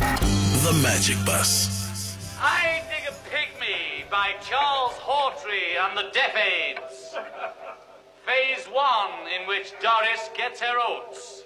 The Magic Bus. I Dig a Pygmy by Charles Hawtrey and the Deaf Aids. Phase 1, in which Doris gets her oats.